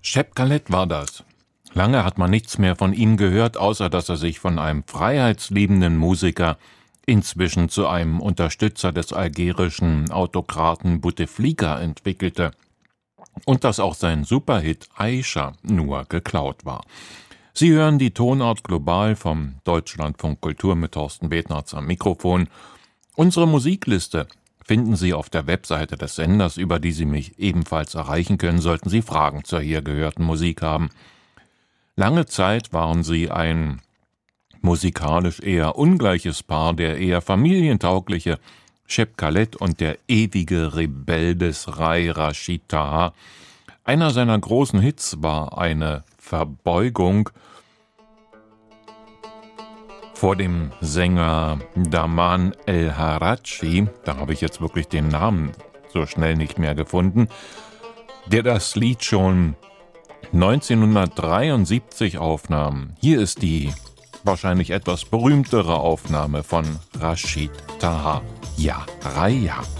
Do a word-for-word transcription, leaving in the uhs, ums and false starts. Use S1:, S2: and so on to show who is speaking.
S1: Cheb Khaled war das. Lange hat man nichts mehr von ihm gehört, außer dass er sich von einem freiheitsliebenden Musiker inzwischen zu einem Unterstützer des algerischen Autokraten Bouteflika entwickelte und dass auch sein Superhit Aisha nur geklaut war. Sie hören die Tonart global vom Deutschlandfunk Kultur mit Thorsten Betnarz am Mikrofon. Unsere Musikliste finden Sie auf der Webseite des Senders, über die Sie mich ebenfalls erreichen können, sollten Sie Fragen zur hier gehörten Musik haben. Lange Zeit waren sie ein musikalisch eher ungleiches Paar, der eher familientaugliche Cheb Khaled und der ewige Rebell des Rai Rashid Taha. Einer seiner großen Hits war eine Verbeugung vor dem Sänger Daman El-Harachi, da habe ich jetzt wirklich den Namen so schnell nicht mehr gefunden, der das Lied schon neunzehnhundertdreiundsiebzig aufnahm. Hier ist die wahrscheinlich etwas berühmtere Aufnahme von Rashid Taha. Ja, Raya.